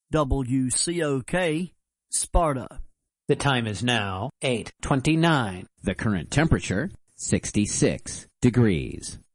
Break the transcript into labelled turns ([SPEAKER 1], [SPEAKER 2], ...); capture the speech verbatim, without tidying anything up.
[SPEAKER 1] W C O K, Sparta.
[SPEAKER 2] The time is now eight twenty-nine.
[SPEAKER 3] The current temperature, sixty-six degrees.